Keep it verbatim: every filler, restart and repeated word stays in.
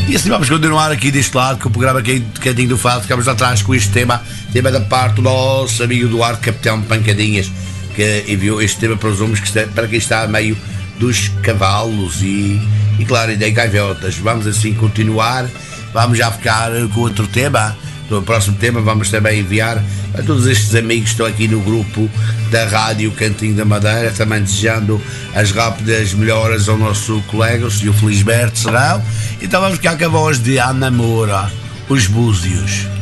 E assim vamos continuar aqui deste lado com o programa Cantinho do Fado. Ficamos atrás com este tema, tema da parte do nosso amigo Duarte Capitão Pancadinhas, que enviou este tema para os homens, que está, para quem está a meio dos cavalos e, e claro, e de gaivotas. Vamos assim continuar, vamos já ficar com outro tema. No próximo tema vamos também enviar a todos estes amigos que estão aqui no grupo da Rádio Cantinho da Madeira, também desejando as rápidas melhoras ao nosso colega, o senhor Felisberto Serrão. Então vamos ficar com a voz de Ana Moura, Os Búzios.